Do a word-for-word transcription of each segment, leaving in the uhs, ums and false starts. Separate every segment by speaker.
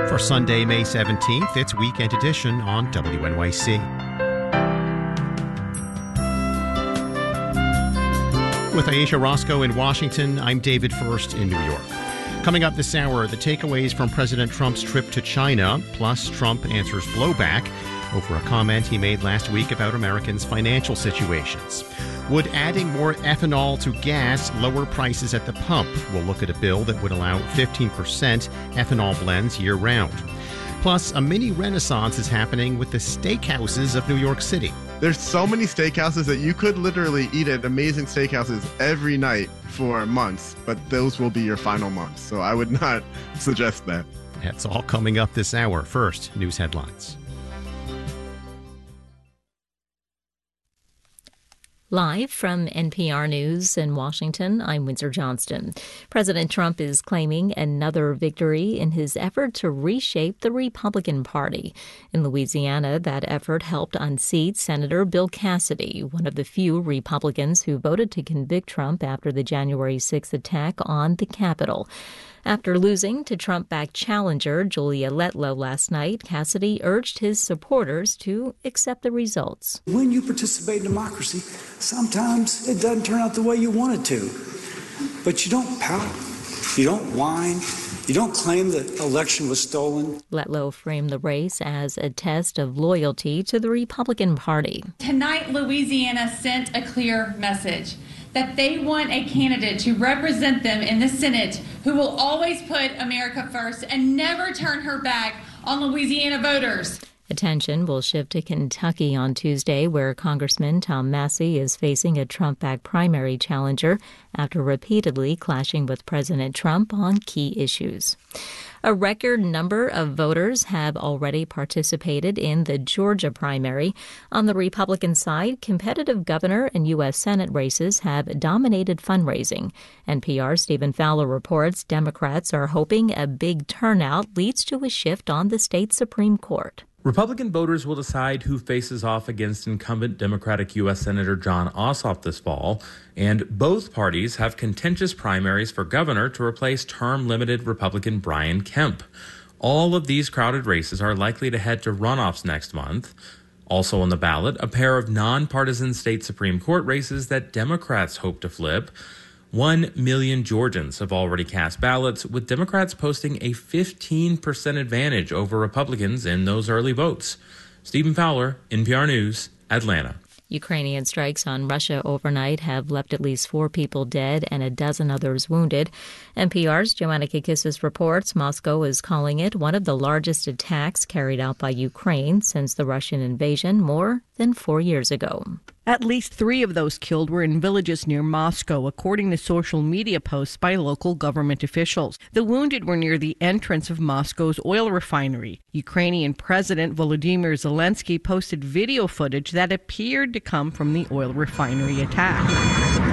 Speaker 1: For Sunday, May seventeenth, it's Weekend Edition on W N Y C. With Aisha Roscoe in Washington, I'm David First in New York. Coming up this hour, the takeaways from President Trump's trip to China, plus Trump answers blowback over a comment he made last week about Americans' financial situations. Would adding more ethanol to gas lower prices at the pump? We'll look at a bill that would allow fifteen percent ethanol blends year-round. Plus, a mini renaissance is happening with the steakhouses of New York City.
Speaker 2: There's so many steakhouses that you could literally eat at amazing steakhouses every night for months, but those will be your final months. So I would not suggest that.
Speaker 1: That's all coming up this hour. First, news headlines.
Speaker 3: Live from N P R News in Washington, I'm Windsor Johnston. President Trump is claiming another victory in his effort to reshape the Republican Party. In Louisiana, that effort helped unseat Senator Bill Cassidy, one of the few Republicans who voted to convict Trump after the January sixth attack on the Capitol. After losing to Trump-backed challenger Julia Letlow last night, Cassidy urged his supporters to accept the results.
Speaker 4: When you participate in democracy, sometimes it doesn't turn out the way you want it to. But you don't pout, you don't whine, you don't claim the election was stolen.
Speaker 3: Letlow framed the race as a test of loyalty to the Republican Party.
Speaker 5: Tonight, Louisiana sent a clear message that they want a candidate to represent them in the Senate who will always put America first and never turn her back on Louisiana voters.
Speaker 3: Attention will shift to Kentucky on Tuesday, where Congressman Tom Massie is facing a Trump-backed primary challenger after repeatedly clashing with President Trump on key issues. A record number of voters have already participated in the Georgia primary. On the Republican side, competitive governor and U S Senate races have dominated fundraising. N P R's Stephen Fowler reports Democrats are hoping a big turnout leads to a shift on the state Supreme Court.
Speaker 6: Republican voters will decide who faces off against incumbent Democratic U S Senator Jon Ossoff this fall, and both parties have contentious primaries for governor to replace term-limited Republican Brian Kemp. All of these crowded races are likely to head to runoffs next month. Also on the ballot, a pair of nonpartisan state Supreme Court races that Democrats hope to flip. One million Georgians have already cast ballots, with Democrats posting a fifteen percent advantage over Republicans in those early votes. Stephen Fowler, N P R News, Atlanta.
Speaker 3: Ukrainian strikes on Russia overnight have left at least four people dead and a dozen others wounded. N P R's Joanna Kakissis reports Moscow is calling it one of the largest attacks carried out by Ukraine since the Russian invasion more than four years ago.
Speaker 7: At least three of those killed were in villages near Moscow, according to social media posts by local government officials. The wounded were near the entrance of Moscow's oil refinery. Ukrainian President Volodymyr Zelensky posted video footage that appeared to come from the oil refinery attack.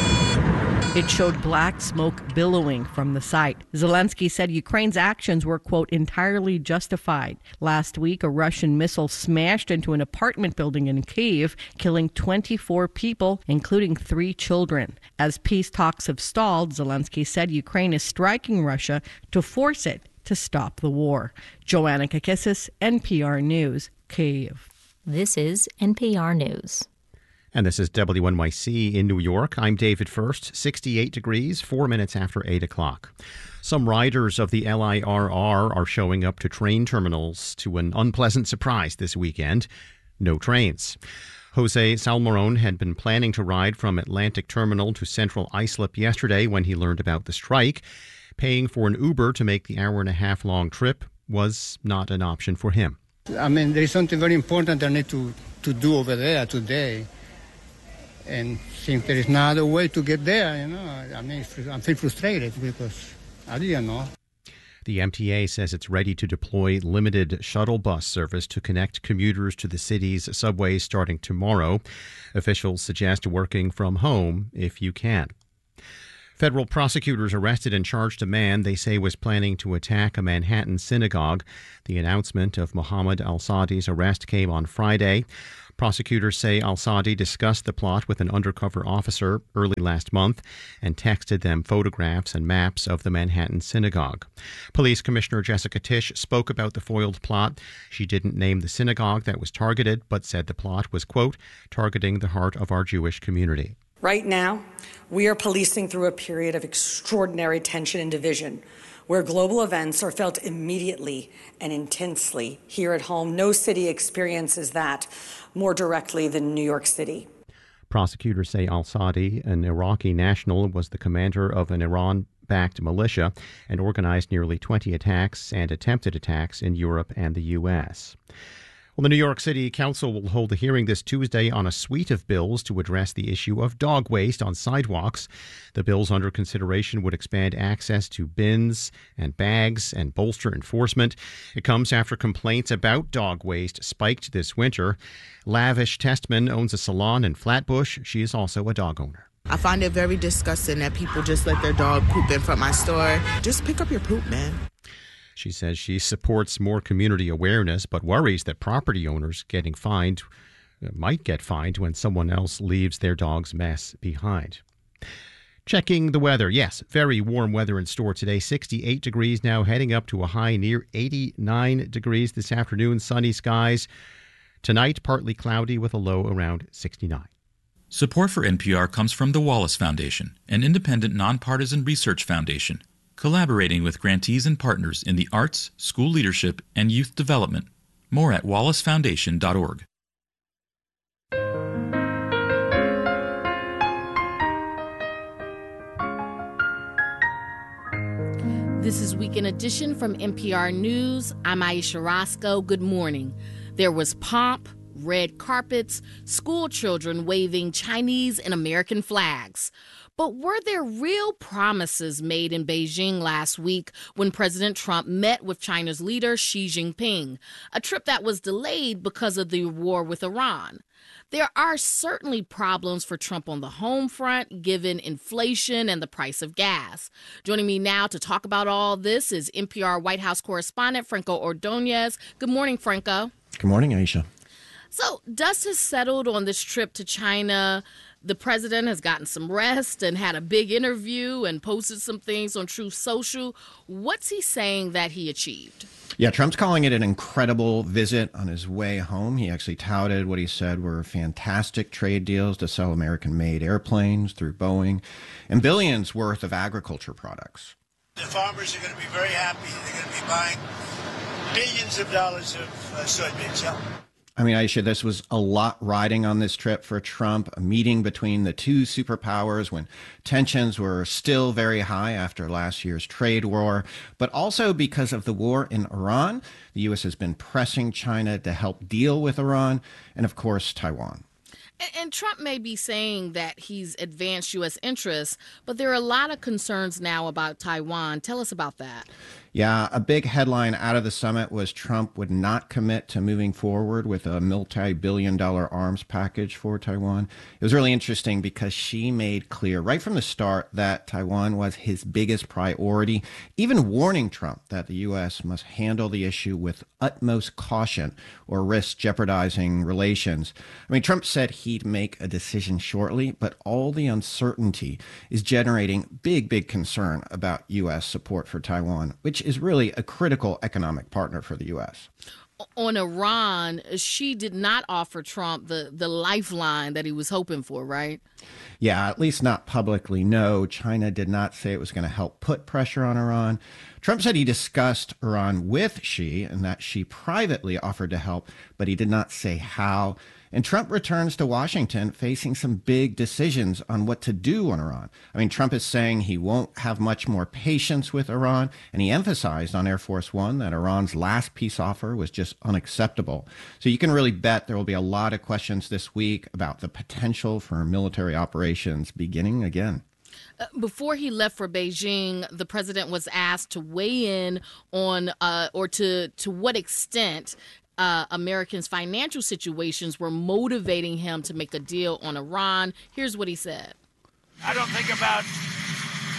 Speaker 7: It showed black smoke billowing from the site. Zelensky said Ukraine's actions were, quote, entirely justified. Last week, a Russian missile smashed into an apartment building in Kyiv, killing twenty-four people, including three children. As peace talks have stalled, Zelensky said Ukraine is striking Russia to force it to stop the war. Joanna Kakissis, N P R News, Kyiv.
Speaker 3: This is N P R News.
Speaker 1: And this is W N Y C in New York. I'm David First, sixty-eight degrees, four minutes after eight o'clock. Some riders of the L I R R are showing up to train terminals to an unpleasant surprise this weekend. No trains. Jose Salmoron had been planning to ride from Atlantic Terminal to Central Islip yesterday when he learned about the strike. Paying for an Uber to make the hour and a half long trip was not an option for him.
Speaker 8: I mean, there is something very important I need to, to do over there today. And since there is no other way to get there, you know, I mean, I feel frustrated because I didn't know.
Speaker 1: The M T A says it's ready to deploy limited shuttle bus service to connect commuters to the city's subways starting tomorrow. Officials suggest working from home if you can. Federal prosecutors arrested and charged a man they say was planning to attack a Manhattan synagogue. The announcement of Mohammed al-Sadi's arrest came on Friday. Prosecutors say al-Sadi discussed the plot with an undercover officer early last month and texted them photographs and maps of the Manhattan synagogue. Police Commissioner Jessica Tisch spoke about the foiled plot. She didn't name the synagogue that was targeted, but said the plot was, quote, targeting the heart of our Jewish community.
Speaker 9: Right now, we are policing through a period of extraordinary tension and division, where global events are felt immediately and intensely. Here at home, no city experiences that more directly than New York City.
Speaker 1: Prosecutors say al-Sadi, an Iraqi national, was the commander of an Iran-backed militia and organized nearly twenty attacks and attempted attacks in Europe and the U S. Well, the New York City Council will hold a hearing this Tuesday on a suite of bills to address the issue of dog waste on sidewalks. The bills under consideration would expand access to bins and bags and bolster enforcement. It comes after complaints about dog waste spiked this winter. Lavish Testman owns a salon in Flatbush. She is also a dog owner.
Speaker 10: I find it very disgusting that people just let their dog poop in front of my store. Just pick up your poop, man.
Speaker 1: She says she supports more community awareness, but worries that property owners getting fined might get fined when someone else leaves their dog's mess behind. Checking the weather. Yes, very warm weather in store today. sixty-eight degrees now, heading up to a high near eighty-nine degrees this afternoon. Sunny skies. Tonight, partly cloudy with a low around sixty-nine.
Speaker 11: Support for N P R comes from the Wallace Foundation, an independent nonpartisan research foundation, collaborating with grantees and partners in the arts, school leadership, and youth development. More at wallace foundation dot org.
Speaker 12: This is Weekend Edition from N P R News. I'm Aisha Roscoe. Good morning. There was pomp, red carpets, school children waving Chinese and American flags. But were there real promises made in Beijing last week when President Trump met with China's leader Xi Jinping, a trip that was delayed because of the war with Iran? There are certainly problems for Trump on the home front, given inflation and the price of gas. Joining me now to talk about all this is N P R White House correspondent Franco Ordonez. Good morning, Franco.
Speaker 13: Good morning, Aisha.
Speaker 12: So, dust has settled on this trip to China. The president has gotten some rest and had a big interview and posted some things on Truth Social. What's he saying that he achieved?
Speaker 13: Yeah, Trump's calling it an incredible visit on his way home. He actually touted what he said were fantastic trade deals to sell American-made airplanes through Boeing and billions worth of agriculture products.
Speaker 14: The farmers are going to be very happy. They're going to be buying billions of dollars of uh, soybeans. Yeah.
Speaker 13: I mean, Aisha, this was a lot riding on this trip for Trump, a meeting between the two superpowers when tensions were still very high after last year's trade war, but also because of the war in Iran. The U S has been pressing China to help deal with Iran and, of course, Taiwan.
Speaker 12: And Trump may be saying that he's advanced U S interests, but there are a lot of concerns now about Taiwan. Tell us about that.
Speaker 13: Yeah, a big headline out of the summit was Trump would not commit to moving forward with a multi-billion dollar arms package for Taiwan. It was really interesting because Xi made clear right from the start that Taiwan was his biggest priority, even warning Trump that the U S must handle the issue with utmost caution or risk jeopardizing relations. I mean, Trump said he'd make a decision shortly, but all the uncertainty is generating big, big concern about U S support for Taiwan, which is really a critical economic partner for the U S.
Speaker 12: On Iran, Xi did not offer Trump the, the lifeline that he was hoping for, right?
Speaker 13: Yeah, at least not publicly, no. China did not say it was going to help put pressure on Iran. Trump said he discussed Iran with Xi and that Xi privately offered to help, but he did not say how. And Trump returns to Washington facing some big decisions on what to do on Iran. I mean, Trump is saying he won't have much more patience with Iran, and he emphasized on Air Force One that Iran's last peace offer was just unacceptable. So you can really bet there will be a lot of questions this week about the potential for military operations beginning again.
Speaker 12: Before he left for Beijing, the president was asked to weigh in on uh, or to, to what extent Uh, Americans' financial situations were motivating him to make a deal on Iran. Here's what he said.
Speaker 14: I don't think about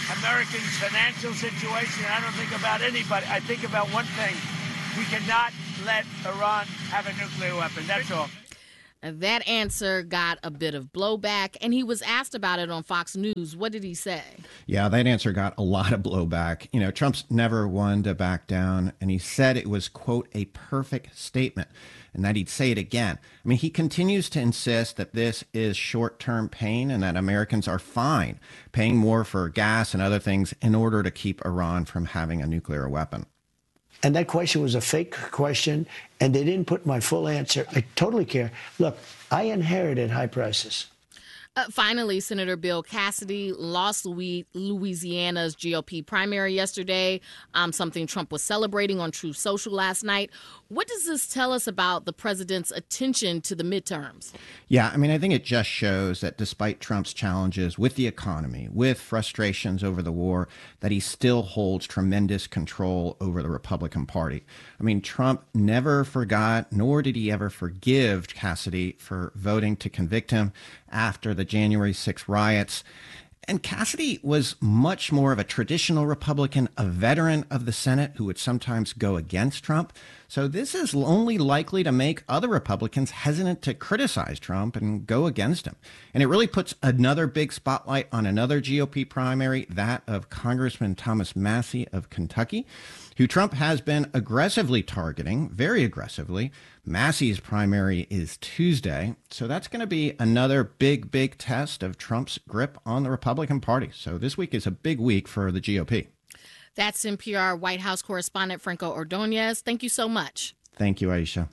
Speaker 15: Americans' financial situation. I don't think about anybody. I think about one thing. We cannot let Iran have a nuclear weapon. That's all.
Speaker 12: That answer got a bit of blowback, and he was asked about it on Fox News. What did he say?
Speaker 13: Yeah, that answer got a lot of blowback. You know, Trump's never one to back down, and he said it was, quote, a perfect statement, and that he'd say it again. I mean, he continues to insist that this is short-term pain and that Americans are fine paying more for gas and other things in order to keep Iran from having a nuclear weapon.
Speaker 16: And that question was a fake question, and they didn't put my full answer. I totally care. Look, I inherited high prices.
Speaker 12: Uh, finally, Senator Bill Cassidy lost Louisiana's G O P primary yesterday, um, something Trump was celebrating on Truth Social last night. What does this tell us about the president's attention to the midterms?
Speaker 13: Yeah, I mean, I think it just shows that despite Trump's challenges with the economy, with frustrations over the war, that he still holds tremendous control over the Republican Party. I mean, Trump never forgot, nor did he ever forgive Cassidy for voting to convict him after the January sixth riots. And Cassidy was much more of a traditional Republican, a veteran of the Senate who would sometimes go against Trump. So this is only likely to make other Republicans hesitant to criticize Trump and go against him. And it really puts another big spotlight on another G O P primary, that of Congressman Thomas Massie of Kentucky, who Trump has been aggressively targeting, very aggressively. Massie's primary is Tuesday, so that's going to be another big, big test of Trump's grip on the Republican Party. So this week is a big week for the G O P.
Speaker 12: That's N P R White House correspondent Franco Ordonez. Thank you so much.
Speaker 13: Thank you, Aisha.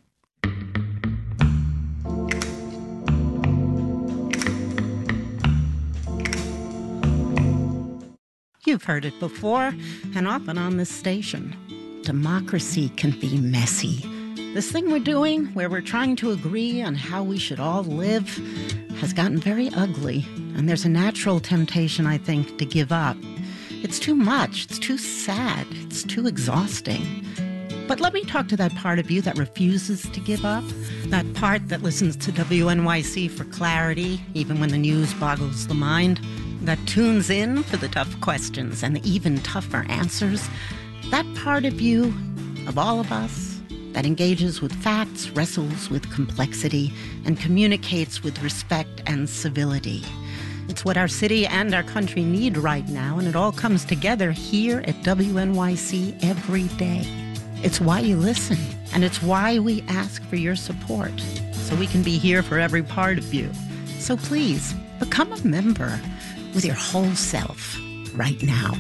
Speaker 17: You've heard it before, and often on this station. Democracy can be messy. This thing we're doing, where we're trying to agree on how we should all live, has gotten very ugly. And there's a natural temptation, I think, to give up. It's too much. It's too sad. It's too exhausting. But let me talk to that part of you that refuses to give up. That part that listens to W N Y C for clarity, even when the news boggles the mind. That tunes in for the tough questions and the even tougher answers. That part of you, of all of us, that engages with facts, wrestles with complexity, and communicates with respect and civility. It's what our city and our country need right now, and it all comes together here at W N Y C every day. It's why you listen, and it's why we ask for your support, so we can be here for every part of you. So please, become a member with your whole self right now.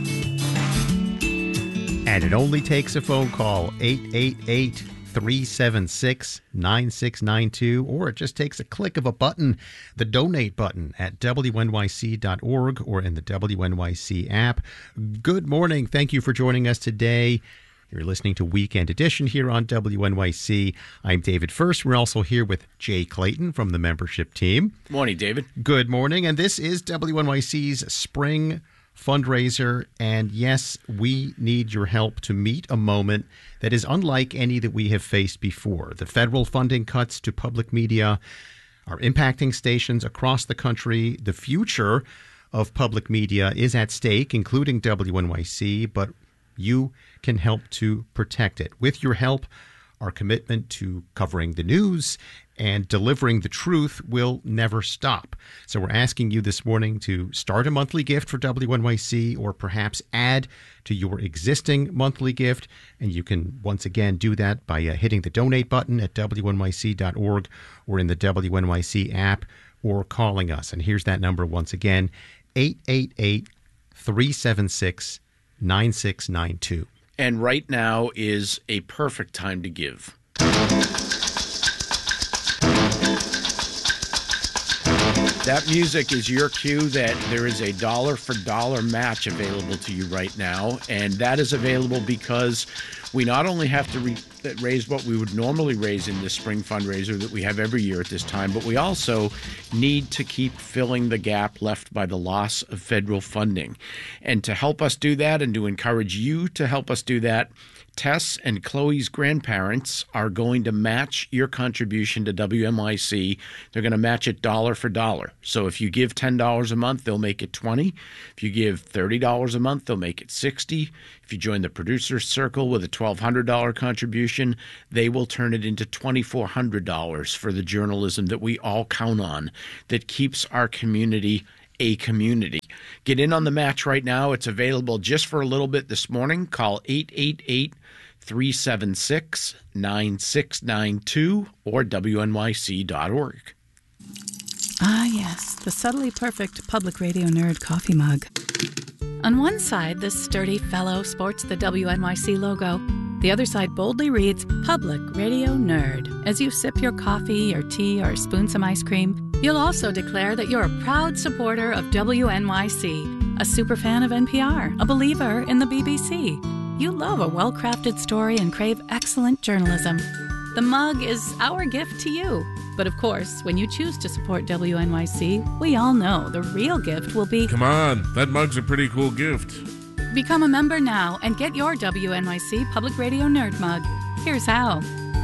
Speaker 1: And it only takes a phone call, eight eight eight, three seven six, nine six nine two, or it just takes a click of a button, the donate button at W N Y C dot org or in the W N Y C app. Good morning. Thank you for joining us today. You're listening to Weekend Edition here on W N Y C. I'm David First. We're also here with Jay Clayton from the membership team.
Speaker 18: Morning, David.
Speaker 1: Good morning. And this is W N Y C's spring fundraiser. And yes, we need your help to meet a moment that is unlike any that we have faced before. The federal funding cuts to public media are impacting stations across the country. The future of public media is at stake, including W N Y C, but you can help to protect it. With your help, our commitment to covering the news and delivering the truth will never stop. So we're asking you this morning to start a monthly gift for W N Y C, or perhaps add to your existing monthly gift. And you can once again do that by uh, hitting the donate button at W N Y C dot org or in the W N Y C app, or calling us. And here's that number once again, eight eight eight, three seven six, nine six nine two.
Speaker 18: And right now is a perfect time to give. That music is your cue that there is a dollar for dollar match available to you right now. And that is available because we not only have to re- raise what we would normally raise in this spring fundraiser that we have every year at this time, but we also need to keep filling the gap left by the loss of federal funding. And to help us do that and to encourage you to help us do that, Tess and Chloe's grandparents are going to match your contribution to W N Y C. They're going to match it dollar for dollar. So if you give ten dollars a month, they'll make it twenty dollars. If you give thirty dollars a month, they'll make it sixty dollars. If you join the Producer's Circle with a twelve hundred dollars contribution, they will turn it into twenty-four hundred dollars for the journalism that we all count on, that keeps our community a community. Get in on the match right now. It's available just for a little bit this morning. Call eight eight eight, three seven six, nine six nine two or W N Y C dot org.
Speaker 19: Ah, yes, the subtly perfect Public Radio Nerd coffee mug. On one side, this sturdy fellow sports the W N Y C logo. The other side boldly reads Public Radio Nerd. As you sip your coffee or tea or spoon some ice cream, you'll also declare that you're a proud supporter of W N Y C, a superfan of N P R, a believer in the B B C. You love a well-crafted story and crave excellent journalism. The mug is our gift to you. But of course, when you choose to support W N Y C, we all know the real gift will be...
Speaker 20: Come on, that mug's a pretty cool gift.
Speaker 19: Become a member now and get your W N Y C Public Radio Nerd mug. Here's how.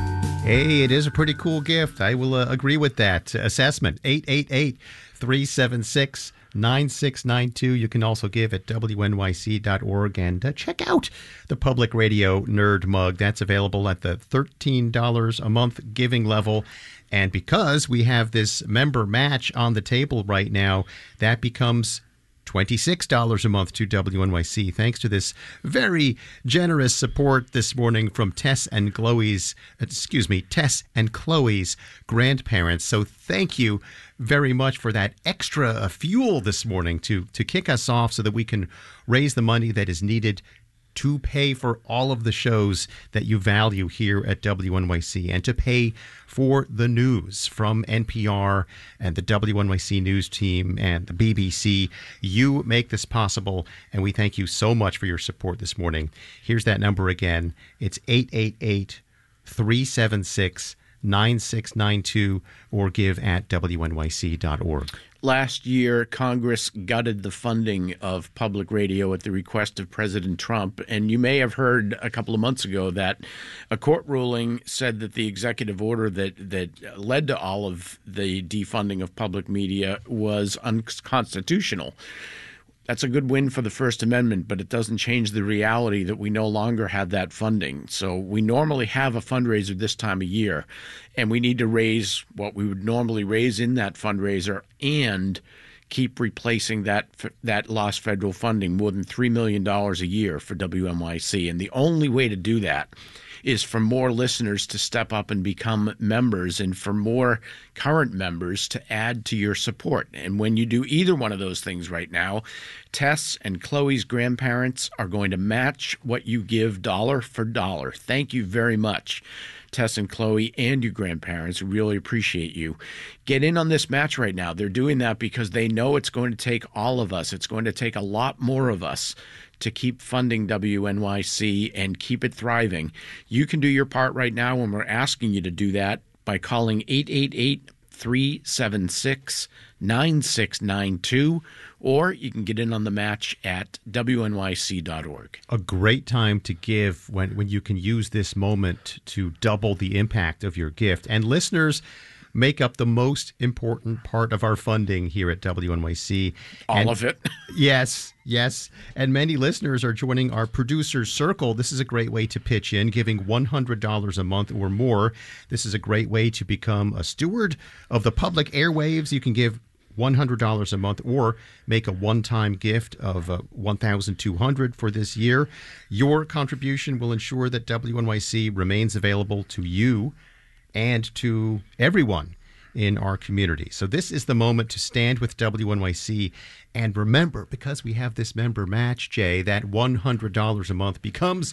Speaker 1: Hey, it is a pretty cool gift. I will uh, agree with that assessment. eight eight eight, three seven six, nine six nine two. You can also give at W N Y C dot org and uh, check out the Public Radio Nerd mug. That's available at the thirteen dollars a month giving level. And because we have this member match on the table right now, that becomes twenty-six dollars a month to W N Y C, thanks to this very generous support this morning from Tess and Chloe's, excuse me, Tess and Chloe's grandparents. So thank you very much for that extra fuel this morning to, to kick us off so that we can raise the money that is needed to pay for all of the shows that you value here at W N Y C and to pay for the news from N P R and the W N Y C news team and the B B C. You make this possible, and we thank you so much for your support this morning. Here's that number again. It's eight eight eight, three seven six, nine six nine two or give at W N Y C dot org.
Speaker 18: Last year, Congress gutted the funding of public radio at the request of President Trump. And you may have heard a couple of months ago that a court ruling said that the executive order that, that led to all of the defunding of public media was unconstitutional. That's a good win for the First Amendment, but it doesn't change the reality that we no longer have that funding. So we normally have a fundraiser this time of year, and we need to raise what we would normally raise in that fundraiser and keep replacing that that lost federal funding, more than three million dollars a year for W N Y C. And the only way to do that is for more listeners to step up and become members and for more current members to add to your support. And when you do either one of those things right now, Tess and Chloe's grandparents are going to match what you give dollar for dollar. Thank you very much, Tess and Chloe and your grandparents. Really appreciate you. Get in on this match right now. They're doing that because they know it's going to take all of us. It's going to take a lot more of us to keep funding W N Y C and keep it thriving. You can do your part right now, and we're asking you to do that by calling eight eight eight, three seven six, nine six nine two, or you can get in on the match at W N Y C dot org.
Speaker 1: A great time to give when, when you can use this moment to double the impact of your gift. And listeners make up the most important part of our funding here at W N Y C.
Speaker 18: All
Speaker 1: and
Speaker 18: of it?
Speaker 1: Yes, yes. And many listeners are joining our Producer's Circle. This is a great way to pitch in, giving one hundred dollars a month or more. This is a great way to become a steward of the public airwaves. You can give one hundred dollars a month or make a one-time gift of uh, one thousand two hundred dollars for this year. Your contribution will ensure that W N Y C remains available to you and to everyone in our community. So this is the moment to stand with W N Y C. And remember, because we have this member match, Jay, that one hundred dollars a month becomes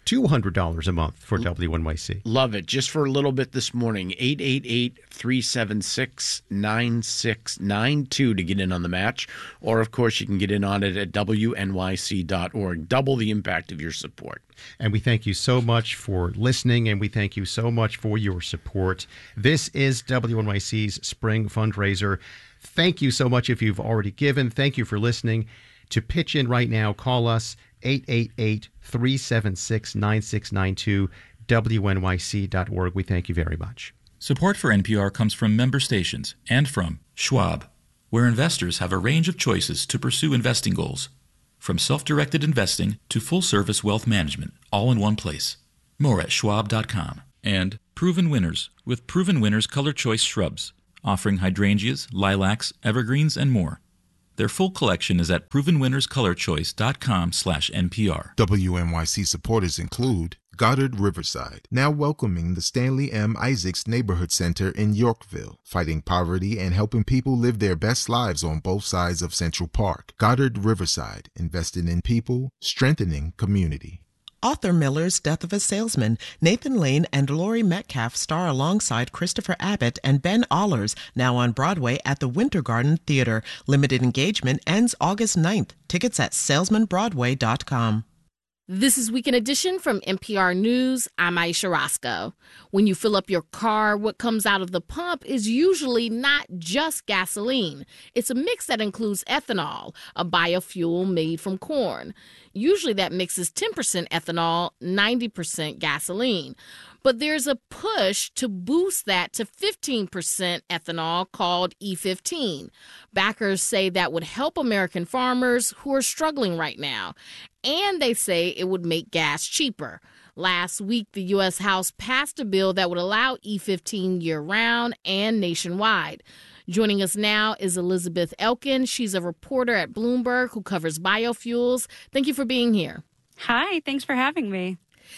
Speaker 1: two hundred dollars a month for W N Y C.
Speaker 18: Love it. Just for a little bit this morning, eight eight eight, three seven six, nine six nine two to get in on the match. Or, of course, you can get in on it at W N Y C dot org. Double the impact of your support.
Speaker 1: And we thank you so much for listening, and we thank you so much for your support. This is W N Y C's Spring Fundraiser. Thank you so much if you've already given. Thank you for listening. To pitch in right now, call us eight eight eight, three seven six, nine six nine two, W N Y C dot org. We thank you very much.
Speaker 11: Support for N P R comes from member stations and from Schwab, where investors have a range of choices to pursue investing goals. From self-directed investing to full-service wealth management, all in one place. More at schwab dot com. And Proven Winners, with Proven Winners Color Choice Shrubs, offering hydrangeas, lilacs, evergreens, and more. Their full collection is at proven winners color choice dot com slash N P R.
Speaker 21: W N Y C supporters include Goddard Riverside, now welcoming the Stanley M. Isaacs Neighborhood Center in Yorkville, fighting poverty and helping people live their best lives on both sides of Central Park. Goddard Riverside, investing in people, strengthening community.
Speaker 22: Arthur Miller's Death of a Salesman. Nathan Lane and Laurie Metcalf star alongside Christopher Abbott and Ben Allers, now on Broadway at the Winter Garden Theater. Limited engagement ends August ninth. Tickets at salesman broadway dot com.
Speaker 12: This is Weekend Edition from N P R News. I'm Aisha Roscoe. When you fill up your car, what comes out of the pump is usually not just gasoline. It's a mix that includes ethanol, a biofuel made from corn. Usually that mix is ten percent ethanol, ninety percent gasoline. But there's a push to boost that to fifteen percent ethanol called E fifteen. Backers say that would help American farmers who are struggling right now. And they say it would make gas cheaper. Last week, the U S House passed a bill that would allow E fifteen year-round and nationwide. Joining us now is Elizabeth Elkin. She's a reporter at Bloomberg who covers biofuels. Thank you for being here.
Speaker 23: Hi, thanks for having me.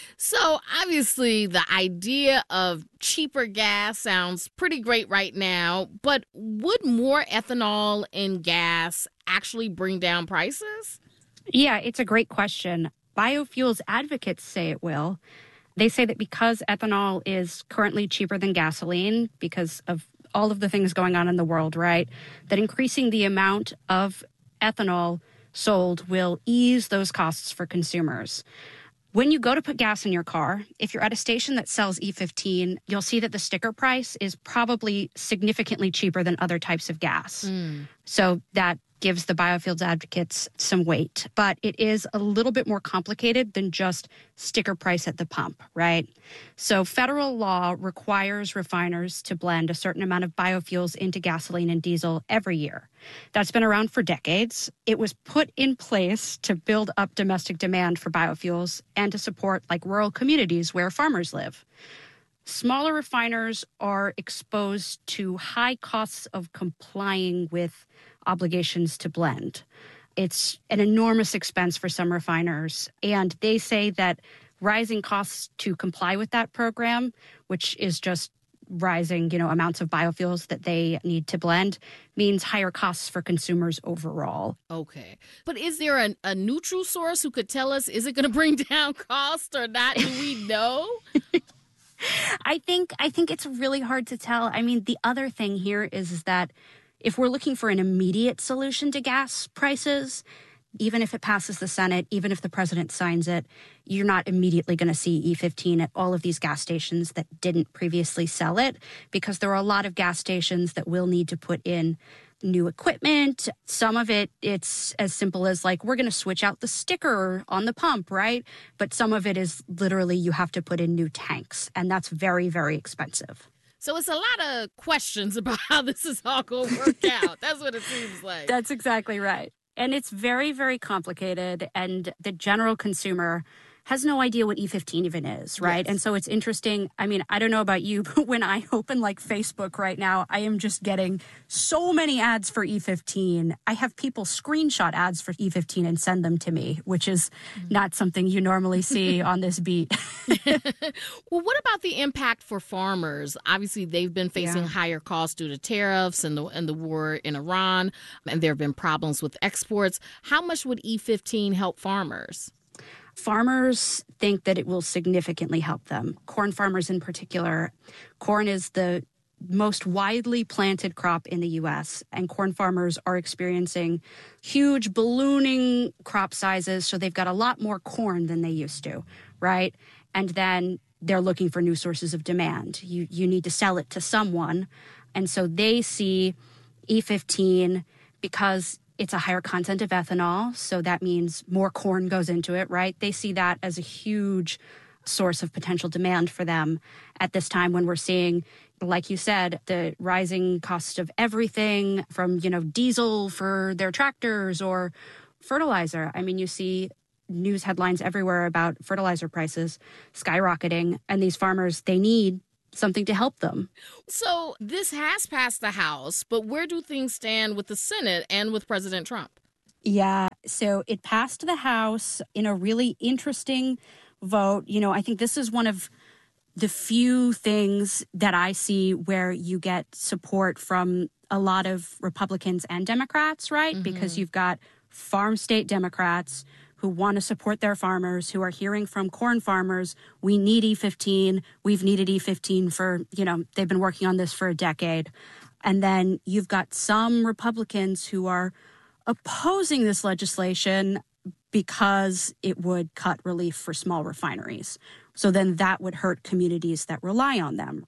Speaker 12: So obviously the idea of cheaper gas sounds pretty great right now, but would more ethanol in gas actually bring down prices?
Speaker 23: Yeah, it's a great question. Biofuels advocates say it will. They say that because ethanol is currently cheaper than gasoline because of all of the things going on in the world, right, that increasing the amount of ethanol sold will ease those costs for consumers. When you go to put gas in your car, if you're at a station that sells E fifteen, you'll see that the sticker price is probably significantly cheaper than other types of gas. Mm. So that gives the biofuels advocates some weight. But it is a little bit more complicated than just sticker price at the pump, right? So federal law requires refiners to blend a certain amount of biofuels into gasoline and diesel every year. That's been around for decades. It was put in place to build up domestic demand for biofuels and to support like rural communities where farmers live. Smaller refiners are exposed to high costs of complying with obligations to blend. It's an enormous expense for some refiners, and they say that rising costs to comply with that program, which is just rising, you know, amounts of biofuels that they need to blend, means higher costs for consumers overall.
Speaker 12: Okay. But is there a, a neutral source who could tell us, is it going to bring down costs or not? Do we know?
Speaker 23: I think I think it's really hard to tell. I mean, the other thing here is, is that if we're looking for an immediate solution to gas prices, even if it passes the Senate, even if the president signs it, you're not immediately going to see E fifteen at all of these gas stations that didn't previously sell it, because there are a lot of gas stations that will need to put in new equipment. Some of it, it's as simple as like, we're going to switch out the sticker on the pump, right? But some of it is literally you have to put in new tanks, and that's very, very expensive.
Speaker 12: So it's a lot of questions about how this is all going to work out. That's what it seems like.
Speaker 23: That's exactly right. And it's very, very complicated. And the general consumer has no idea what E fifteen even is, right? Yes. And so it's interesting. I mean, I don't know about you, but when I open like Facebook right now, I am just getting so many ads for E fifteen. I have people screenshot ads for E fifteen and send them to me, which is mm-hmm. not something you normally see on this beat.
Speaker 12: Well, what about the impact for farmers? Obviously, they've been facing
Speaker 23: Yeah.
Speaker 12: higher costs due to tariffs and the and the war in Iran, and there have been problems with exports. How much would E fifteen help farmers?
Speaker 23: Farmers think that it will significantly help them. Corn farmers in particular. Corn is the most widely planted crop in the U S, and corn farmers are experiencing huge ballooning crop sizes, so they've got a lot more corn than they used to, right? And then they're looking for new sources of demand. You you need to sell it to someone, and so they see E fifteen because it's a higher content of ethanol, so that means more corn goes into it, right? They see that as a huge source of potential demand for them at this time when we're seeing, like you said, the rising cost of everything from, you know, diesel for their tractors or fertilizer. I mean, you see news headlines everywhere about fertilizer prices skyrocketing, and these farmers, they need something to help them.
Speaker 12: So this has passed the House, but where do things stand with the Senate and with President Trump?
Speaker 23: Yeah, so it passed the House in a really interesting vote. You know, I think this is one of the few things that I see where you get support from a lot of Republicans and Democrats, right? Mm-hmm. Because you've got farm state Democrats who want to support their farmers, who are hearing from corn farmers, we need E fifteen. We've needed E fifteen for, you know, they've been working on this for a decade. And then you've got some Republicans who are opposing this legislation because it would cut relief for small refineries. So then that would hurt communities that rely on them.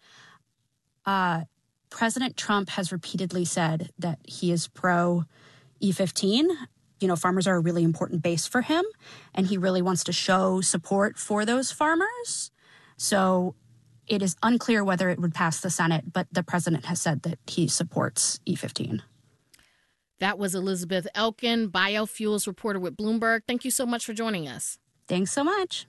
Speaker 23: Uh, President Trump has repeatedly said that he is pro E fifteen. You know, farmers are a really important base for him, and he really wants to show support for those farmers. So it is unclear whether it would pass the Senate, but the president has said that he supports E fifteen.
Speaker 12: That was Elizabeth Elkin, biofuels reporter with Bloomberg. Thank you so much for joining us.
Speaker 23: Thanks so much.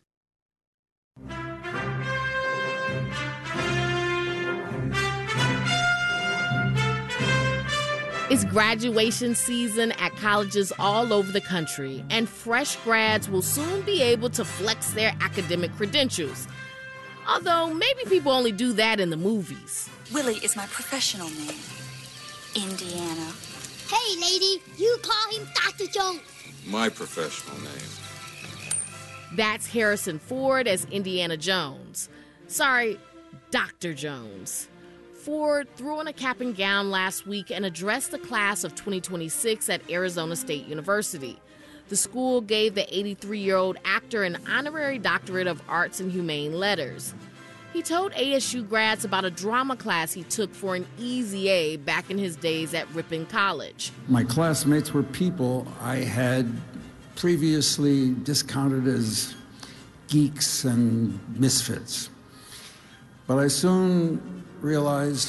Speaker 12: It's graduation season at colleges all over the country, and fresh grads will soon be able to flex their academic credentials. Although maybe people only do that in the movies.
Speaker 2: Willie is my professional name. Indiana. Hey, lady, you call him Doctor Jones.
Speaker 4: My professional name.
Speaker 12: That's Harrison Ford as Indiana Jones. Sorry, Doctor Jones. Ford threw on a cap and gown last week and addressed the class of twenty twenty-six at Arizona State University. The school gave the eighty-three-year-old actor an honorary doctorate of arts and humane letters. He told A S U grads about a drama class he took for an easy A back in his days at Ripon College.
Speaker 5: My classmates were people I had previously discounted as geeks and misfits. But I soon realized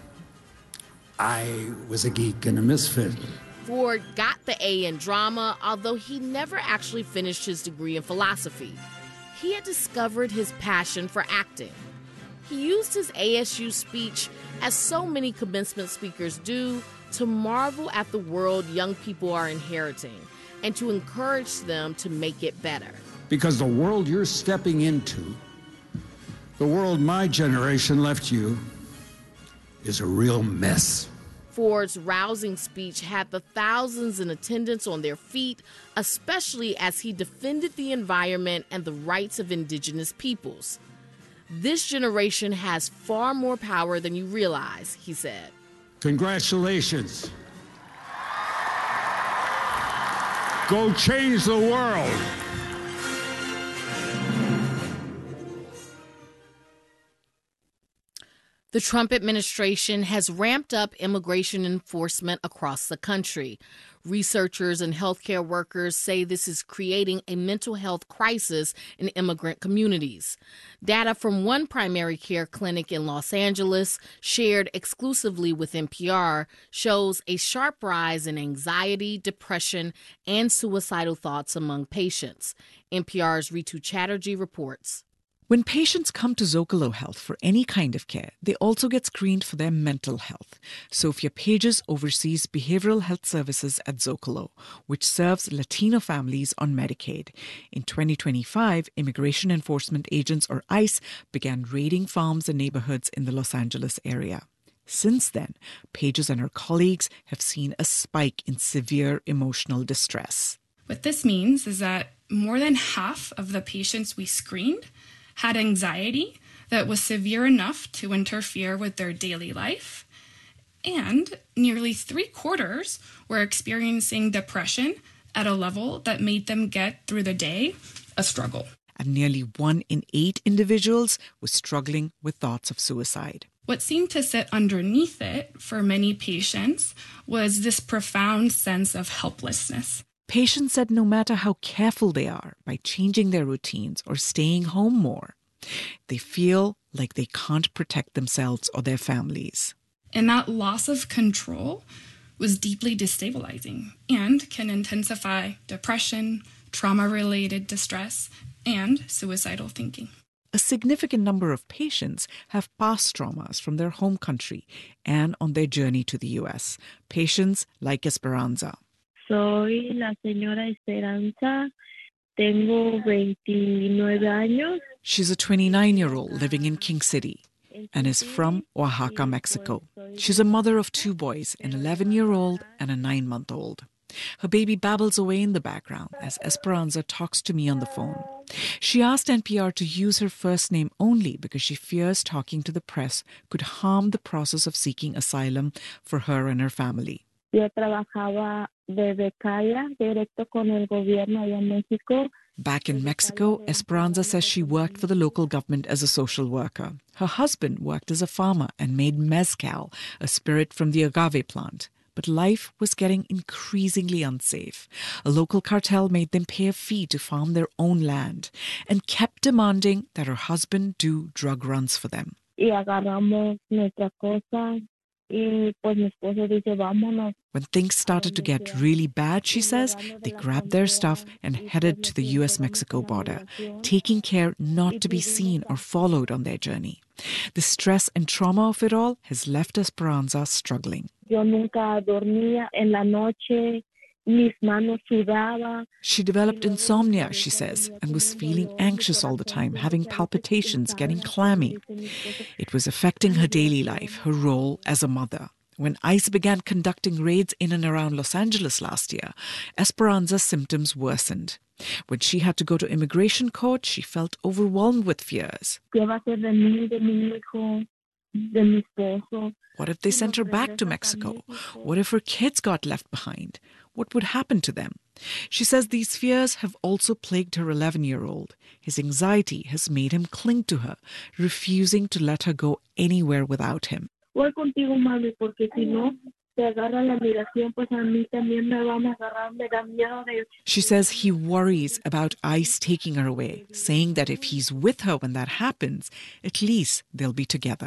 Speaker 5: I was a geek and a misfit.
Speaker 12: Ford got the A in drama, although he never actually finished his degree in philosophy. He had discovered his passion for acting. He used his A S U speech, as so many commencement speakers do, to marvel at the world young people are inheriting and to encourage them to make it better.
Speaker 5: Because the world you're stepping into, the world my generation left you, is a real mess.
Speaker 12: Ford's rousing speech had the thousands in attendance on their feet, especially as he defended the environment and the rights of indigenous peoples. This generation has far more power than you realize, he said.
Speaker 5: Congratulations. Go change the world.
Speaker 12: The Trump administration has ramped up immigration enforcement across the country. Researchers and healthcare workers say this is creating a mental health crisis in immigrant communities. Data from one primary care clinic in Los Angeles, shared exclusively with N P R, shows a sharp rise in anxiety, depression, and suicidal thoughts among patients. N P R's Ritu Chatterjee reports.
Speaker 24: When patients come to Zocalo Health for any kind of care, they also get screened for their mental health. Sophia Pages oversees behavioral health services at Zocalo, which serves Latino families on Medicaid. In twenty twenty-five, immigration enforcement agents, or ICE, began raiding farms and neighborhoods in the Los Angeles area. Since then, Pages and her colleagues have seen a spike in severe emotional distress.
Speaker 25: What this means is that
Speaker 3: more than half of the patients we screened had anxiety that was severe enough to interfere with their daily life, and nearly three quarters were experiencing depression at a level that made them get through the day a struggle.
Speaker 24: And nearly one in eight individuals was struggling with thoughts of suicide.
Speaker 3: What seemed to sit underneath it for many patients was this profound sense of helplessness.
Speaker 24: Patients said no matter how careful they are by changing their routines or staying home more, they feel like they can't protect themselves or their families.
Speaker 3: And that loss of control was deeply destabilizing and can intensify depression, trauma-related distress, and suicidal thinking.
Speaker 24: A significant number of patients have past traumas from their home country and on their journey to the U S. Patients like Esperanza.
Speaker 6: Soy la señora Esperanza. Tengo veintinueve años.
Speaker 24: She's a twenty-nine-year-old living in King City and is from Oaxaca, Mexico. She's a mother of two boys, an eleven-year-old and a nine-month-old. Her baby babbles away in the background as Esperanza talks to me on the phone. She asked N P R to use her first name only because she fears talking to the press could harm the process of seeking asylum for her and her family.
Speaker 6: Yo trabajaba de becaria directo con el gobierno allá en México.
Speaker 24: Back in Mexico, Esperanza says she worked for the local government as a social worker. Her husband worked as a farmer and made mezcal, a spirit from the agave plant. But life was getting increasingly unsafe. A local cartel made them pay a fee to farm their own land and kept demanding that her husband do drug runs for them.
Speaker 6: Y agarramos nuestra cosa. Y pues mi esposo dice, vámonos.
Speaker 24: When things started to get really bad, she says, they grabbed their stuff and headed to the U S Mexico border, taking care not to be seen or followed on their journey. The stress and trauma of it all has left Esperanza struggling.
Speaker 6: Yo nunca dormía en la noche. Mis manos sudaban.
Speaker 24: She developed insomnia, she says, and was feeling anxious all the time, having palpitations, getting clammy. It was affecting her daily life, her role as a mother. When ICE began conducting raids in and around Los Angeles last year, Esperanza's symptoms worsened. When she had to go to immigration court, she felt overwhelmed with fears. What if they sent her back to Mexico? What if her kids got left behind? What would happen to them? She says these fears have also plagued her eleven-year-old. His anxiety has made him cling to her, refusing to let her go anywhere without him.
Speaker 6: Voy contigo, mami, porque si no te agarra la migración, pues a mí también me van a agarrar, me da miedo de...
Speaker 24: She says he worries about ICE taking her away, saying that if he's with her when that happens, at least they'll be together.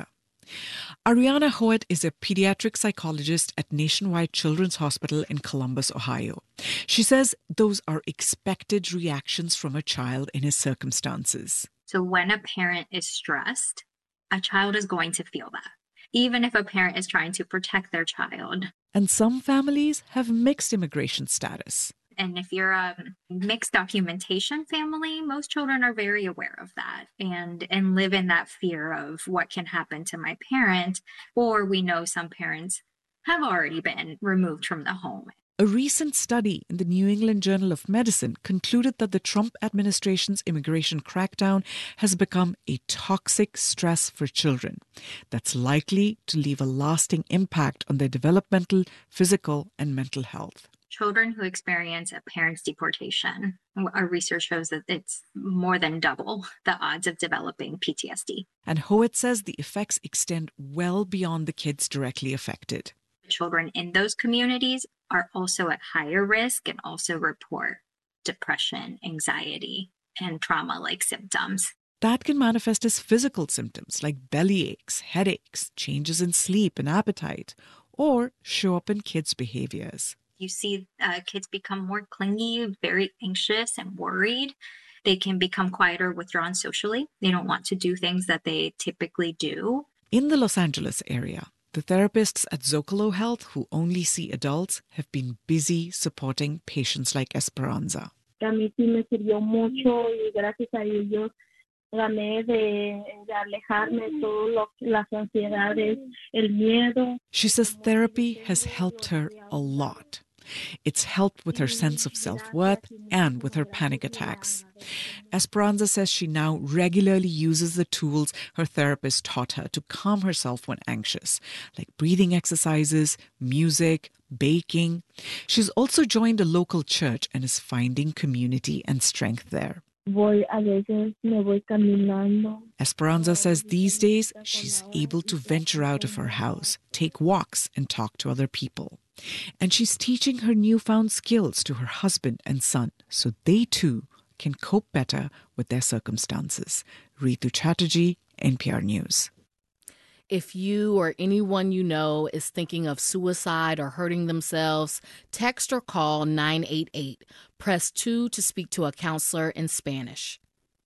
Speaker 24: Ariana Hoet is a pediatric psychologist at Nationwide Children's Hospital in Columbus, Ohio. She says those are expected reactions from a child in his circumstances.
Speaker 7: So when a parent is stressed, a child is going to feel that, even if a parent is trying to protect their child.
Speaker 24: And some families have mixed immigration status.
Speaker 7: And if you're a mixed documentation family, most children are very aware of that and, and live in that fear of what can happen to my parent. Or we know some parents have already been removed from the home.
Speaker 24: A recent study in the New England Journal of Medicine concluded that the Trump administration's immigration crackdown has become a toxic stress for children that's likely to leave a lasting impact on their developmental, physical, and mental health.
Speaker 7: Children who experience a parent's deportation, our research shows that it's more than double the odds of developing P T S D.
Speaker 24: And Hoet says the effects extend well beyond the kids directly affected.
Speaker 7: Children in those communities are also at higher risk and also report depression, anxiety, and trauma-like symptoms.
Speaker 24: That can manifest as physical symptoms like belly aches, headaches, changes in sleep and appetite, or show up in kids' behaviors.
Speaker 7: You see uh, kids become more clingy, very anxious and worried. They can become quieter, withdrawn socially. They don't want to do things that they typically do.
Speaker 24: In the Los Angeles area, the therapists at Zocalo Health, who only see adults, have been busy supporting patients like Esperanza.
Speaker 6: A mí sí me sirvió mucho y gracias a Dios gané de, de alejarme todas las ansiedades, el miedo.
Speaker 24: She says therapy has helped her a lot. It's helped with her sense of self-worth and with her panic attacks. Esperanza says she now regularly uses the tools her therapist taught her to calm herself when anxious, like breathing exercises, music, baking. She's also joined a local church and is finding community and strength there.
Speaker 6: Voy a veces me voy caminando.
Speaker 24: Esperanza says these days she's able to venture out of her house, take walks, and talk to other people. And she's teaching her newfound skills to her husband and son so they too can cope better with their circumstances. Ritu Chatterjee, N P R News.
Speaker 12: If you or anyone you know is thinking of suicide or hurting themselves, text or call nine eight eight. Press two to speak to a counselor in Spanish.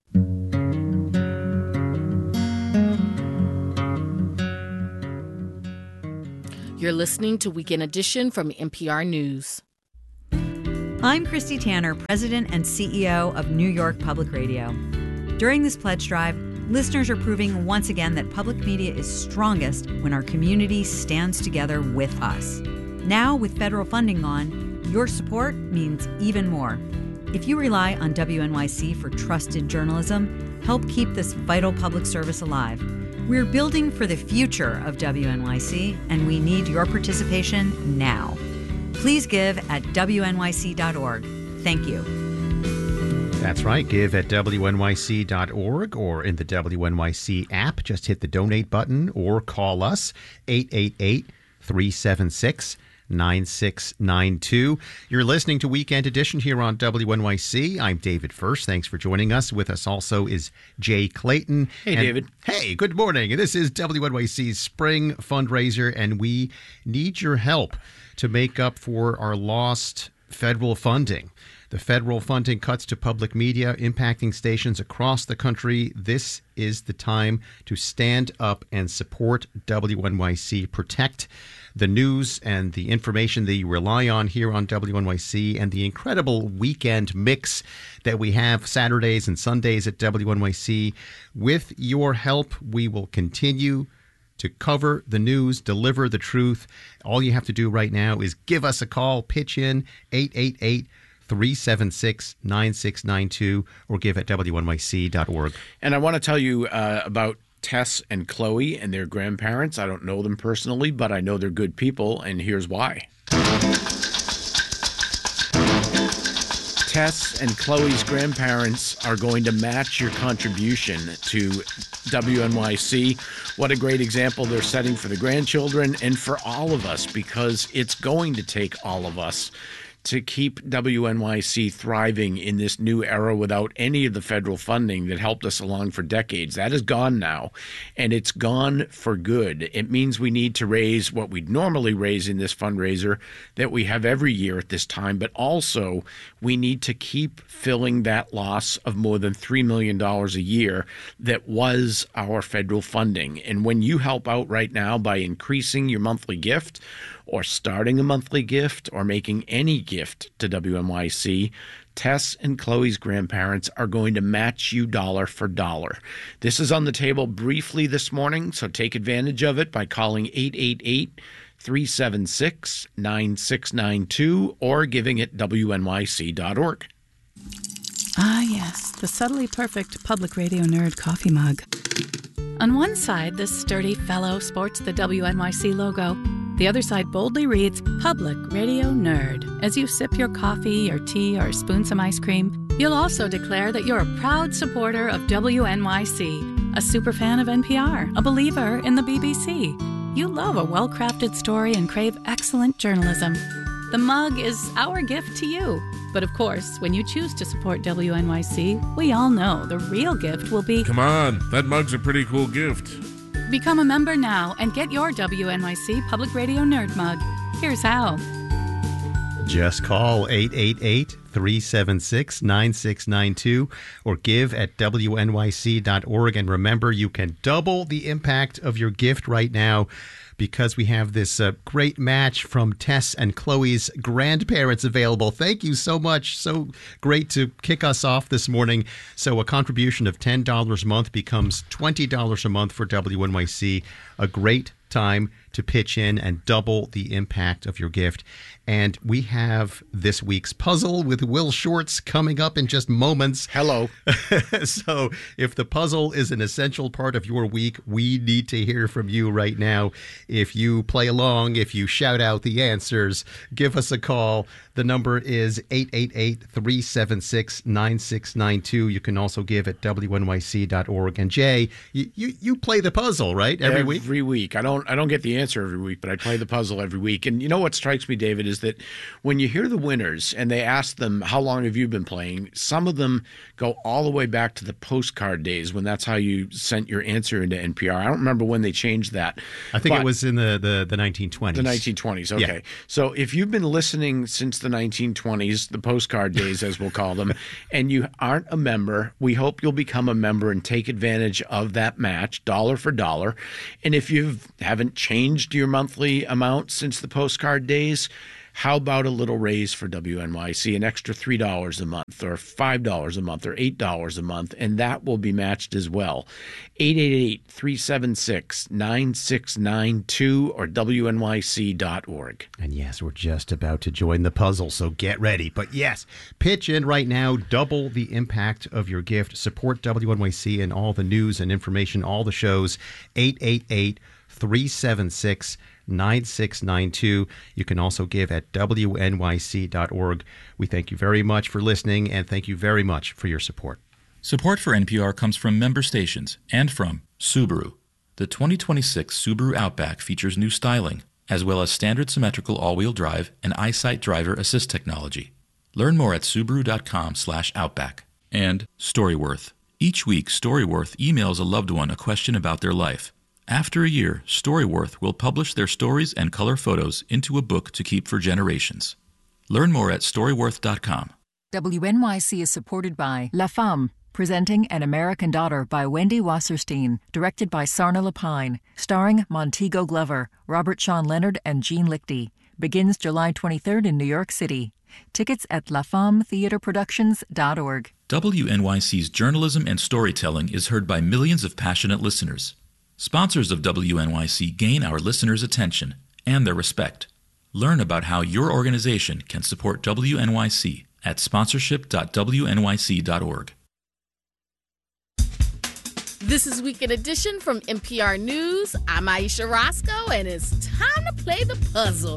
Speaker 12: You're listening to Weekend Edition from N P R News.
Speaker 8: I'm Christy Tanner, President and C E O of New York Public Radio. During this pledge drive, listeners are proving once again that public media is strongest when our community stands together with us. Now, with federal funding gone, your support means even more. If you rely on W N Y C for trusted journalism, help keep this vital public service alive. We're building for the future of W N Y C, and we need your participation now. Please give at W N Y C dot org. Thank you.
Speaker 1: That's right. Give at W N Y C dot org or in the W N Y C app. Just hit the donate button or call us eight eight eight, three seven six, nine six nine two. You're listening to Weekend Edition here on W N Y C. I'm David First. Thanks for joining us. With us also is Jay Clayton.
Speaker 18: Hey,
Speaker 1: and,
Speaker 18: David.
Speaker 1: Hey, good morning. This is W N Y C's spring fundraiser, and we need your help to make up for our lost federal funding. The federal funding cuts to public media impacting stations across the country. This is the time to stand up and support W N Y C. Protect the news and the information that you rely on here on W N Y C and the incredible weekend mix that we have Saturdays and Sundays at W N Y C. With your help, we will continue to cover the news, deliver the truth. All you have to do right now is give us a call, pitch in eight eight eight, three seven six, nine six nine two or give at W N Y C dot org.
Speaker 18: And I want to tell you uh, about Tess and Chloe and their grandparents. I don't know them personally, but I know they're good people, and here's why. Tess and Chloe's grandparents are going to match your contribution to W N Y C. What a great example they're setting for the grandchildren and for all of us, because it's going to take all of us to keep W N Y C thriving in this new era without any of the federal funding that helped us along for decades. That is gone now, and it's gone for good. It means we need to raise what we'd normally raise in this fundraiser that we have every year at this time, but also we need to keep filling that loss of more than three million dollars a year that was our federal funding. And when you help out right now by increasing your monthly gift or starting a monthly gift or making any gift to W N Y C, Tess and Chloe's grandparents are going to match you dollar for dollar. This is on the table briefly this morning, so take advantage of it by calling eight eight eight, three seven six, nine six nine two or giving at W N Y C dot org.
Speaker 19: Ah, yes, the subtly perfect public radio nerd coffee mug. On one side, this sturdy fellow sports the W N Y C logo. The other side boldly reads, Public Radio Nerd. As you sip your coffee or tea or spoon some ice cream, you'll also declare that you're a proud supporter of W N Y C, a superfan of N P R, a believer in the B B C. You love a well-crafted story and crave excellent journalism. The mug is our gift to you. But of course, when you choose to support W N Y C, we all know the real gift will be...
Speaker 20: Come on, that mug's a pretty cool gift.
Speaker 19: Become a member now and get your W N Y C Public Radio Nerd Mug. Here's how.
Speaker 1: Just call eight eight eight, three seven six, nine six nine two or give at W N Y C dot org. And remember, you can double the impact of your gift right now because we have this uh, great match from Tess and Chloe's grandparents available. Thank you so much. So great to kick us off this morning. So a contribution of ten dollars a month becomes twenty dollars a month for W N Y C. A great time to pitch in and double the impact of your gift. And we have this week's puzzle with Will Shortz coming up in just moments.
Speaker 18: Hello.
Speaker 1: So if the puzzle is an essential part of your week, we need to hear from you right now. If you play along, if you shout out the answers, give us a call. The number is eight eight eight, three seven six, nine six nine two. You can also give at W N Y C dot org. And Jay, you, you, you play the puzzle, right? Every,
Speaker 18: every
Speaker 1: week?
Speaker 18: Every week. I don't I don't get the answer every week, but I play the puzzle every week. And you know what strikes me, David, is that when you hear the winners and they ask them, how long have you been playing? Some of them go all the way back to the postcard days when that's how you sent your answer into N P R. I don't remember when they changed that.
Speaker 1: I think it was in the, the, the nineteen twenties.
Speaker 18: The nineteen twenties, okay.
Speaker 1: Yeah.
Speaker 18: So if you've been listening since the nineteen twenties, the postcard days, as we'll call them, and you aren't a member, we hope you'll become a member and take advantage of that match, dollar for dollar. And if you haven't changed your monthly amount since the postcard days, how about a little raise for W N Y C, an extra three dollars a month or five dollars a month or eight dollars a month, and that will be matched as well. eight eight eight, three seven six, nine six nine two or W N Y C dot org.
Speaker 1: And yes, we're just about to join the puzzle, so get ready. But yes, pitch in right now, double the impact of your gift. Support W N Y C and all the news and information, all the shows, eight eight eight, three seven six, nine six nine two. You can also give at W N Y C dot org. We thank you very much for listening, and thank you very much for your support.
Speaker 11: Support for N P R comes from member stations and from Subaru. The twenty twenty-six Subaru Outback features new styling, as well as standard symmetrical all-wheel drive and EyeSight driver assist technology. Learn more at Subaru dot com slash Outback. And Storyworth. Each week, Storyworth emails a loved one a question about their life. After a year, Storyworth will publish their stories and color photos into a book to keep for generations. Learn more at Storyworth dot com.
Speaker 9: W N Y C is supported by La Femme, presenting An American Daughter by Wendy Wasserstein, directed by Sarna Lapine, starring Montego Glover, Robert Sean Leonard, and Gene Lichty. Begins July twenty-third in New York City. Tickets at la femme theater productions dot org.
Speaker 11: W N Y C's journalism and storytelling is heard by millions of passionate listeners. Sponsors of W N Y C gain our listeners' attention and their respect. Learn about how your organization can support W N Y C at sponsorship dot W N Y C dot org.
Speaker 12: This is Weekend Edition from N P R News. I'm Aisha Roscoe, and it's time to play the puzzle.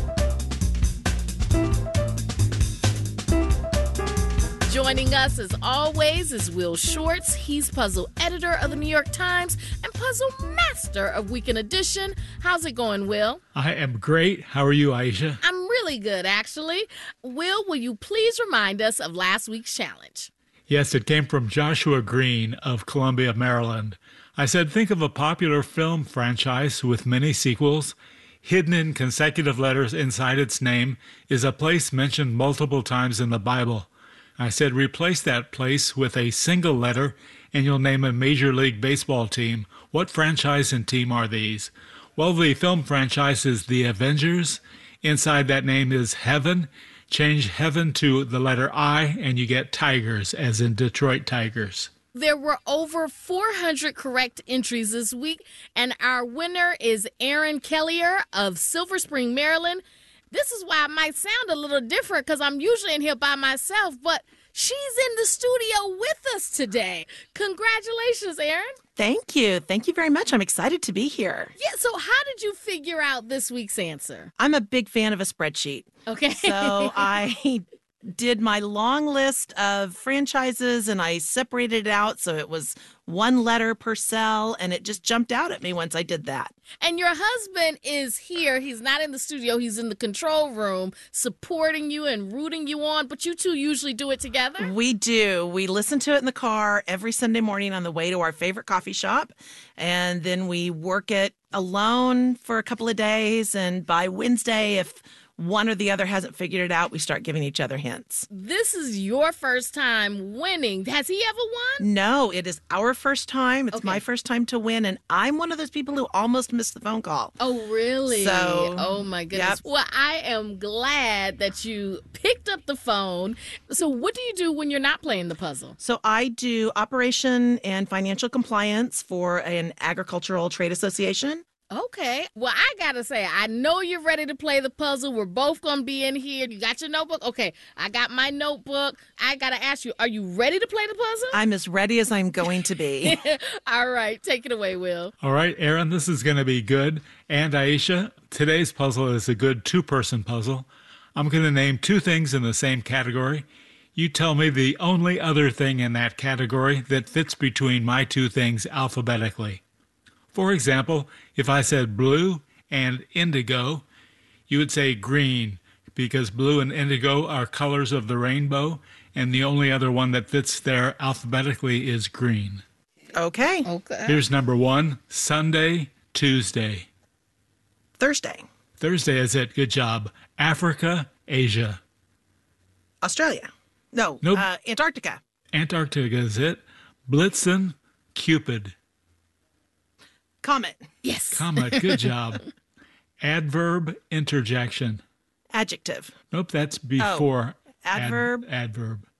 Speaker 12: Joining us, as always, is Will Shortz. He's puzzle editor of the New York Times and puzzle master of Weekend Edition. How's it going, Will?
Speaker 10: I am great. How are you, Aisha?
Speaker 12: I'm really good, actually. Will, will you please remind us of last week's challenge?
Speaker 10: Yes, it came from Joshua Green of Columbia, Maryland. I said, think of a popular film franchise with many sequels. Hidden in consecutive letters inside its name is a place mentioned multiple times in the Bible. I said, replace that place with a single letter, and you'll name a Major League Baseball team. What franchise and team are these? Well, the film franchise is The Avengers. Inside that name is Heaven. Change Heaven to the letter I, and you get Tigers, as in Detroit Tigers.
Speaker 12: There were over four hundred correct entries this week, and our winner is Erin Kellier of Silver Spring, Maryland. This is why I might sound a little different because I'm usually in here by myself, but she's in the studio with us today. Congratulations, Erin.
Speaker 14: Thank you. Thank you very much. I'm excited to be here.
Speaker 12: Yeah, so how did you figure out this week's answer?
Speaker 14: I'm a big fan of a spreadsheet.
Speaker 12: Okay.
Speaker 14: So I did my long list of franchises and I separated it out so it was one letter per cell, and it just jumped out at me once I did that.
Speaker 12: And your husband is here. He's not in the studio. He's in the control room supporting you and rooting you on, but you two usually do it together?
Speaker 14: We do. We listen to it in the car every Sunday morning on the way to our favorite coffee shop, and then we work it alone for a couple of days, and by Wednesday, if one or the other hasn't figured it out, we start giving each other hints.
Speaker 12: This is your first time winning. Has he ever won?
Speaker 14: No, it is our first time. It's
Speaker 12: Okay.
Speaker 14: my first time to win, and I'm one of those people who almost missed the phone call.
Speaker 12: Oh, really?
Speaker 14: So,
Speaker 12: oh, my goodness.
Speaker 14: yep.
Speaker 12: Well, I am glad that you picked up the phone. So what do you do when you're not playing the puzzle?
Speaker 14: So I do operation and financial compliance for an agricultural trade association.
Speaker 12: Okay. Well, I got to say, I know you're ready to play the puzzle. We're both going to be in here. You got your notebook? Okay. I got my notebook. I got to ask you, are you ready to play the puzzle?
Speaker 14: I'm as ready as I'm going to be.
Speaker 12: All right. Take it away, Will.
Speaker 10: All right, Aaron, this is going to be good. And Aisha, today's puzzle is a good two-person puzzle. I'm going to name two things in the same category. You tell me the only other thing in that category that fits between my two things alphabetically. For example, if I said blue and indigo, you would say green, because blue and indigo are colors of the rainbow, and the only other one that fits there alphabetically is green.
Speaker 14: Okay.
Speaker 12: Okay.
Speaker 10: Here's number one, Sunday, Tuesday.
Speaker 14: Thursday.
Speaker 10: Thursday is it. Good job. Africa, Asia.
Speaker 14: Australia. No,
Speaker 10: Nope.
Speaker 14: uh, Antarctica.
Speaker 10: Antarctica is it. Blitzen, Cupid.
Speaker 14: Comet.
Speaker 12: Yes.
Speaker 10: Comet, good job. Adverb, interjection.
Speaker 14: Adjective.
Speaker 10: Nope, that's before.
Speaker 14: adverb.
Speaker 10: Ad, adverb.